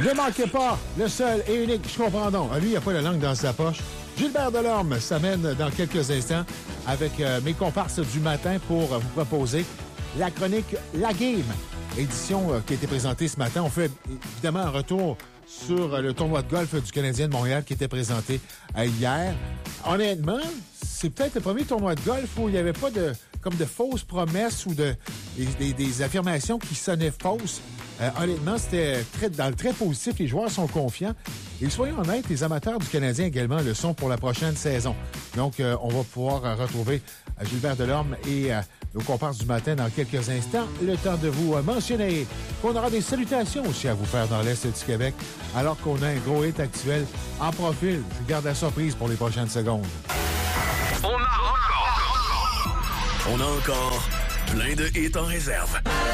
Ne manquez pas le seul et unique, je comprends donc. Lui, il n'a pas la langue dans sa poche. Gilbert Delorme s'amène dans quelques instants avec mes comparses du matin pour vous proposer la chronique La Game, édition qui a été présentée ce matin. On fait évidemment un retour sur le tournoi de golf du Canadien de Montréal qui était présenté hier. Honnêtement, c'est peut-être le premier tournoi de golf où il n'y avait pas de fausses promesses ou des affirmations qui sonnaient fausses. Honnêtement, c'était dans le très positif. Les joueurs sont confiants. Et soyons honnêtes, les amateurs du Canadien également le sont pour la prochaine saison. Donc, on va pouvoir retrouver Gilbert Delorme et nos comparses du matin dans quelques instants. Le temps de vous mentionner qu'on aura des salutations aussi à vous faire dans l'Est du Québec, alors qu'on a un gros hit actuel en profil. Je garde la surprise pour les prochaines secondes. On a encore plein de hits en réserve.